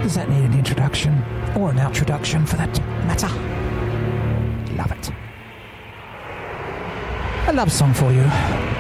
Does that need an introduction? Or an outroduction, for that matter? Love it. A love song for you.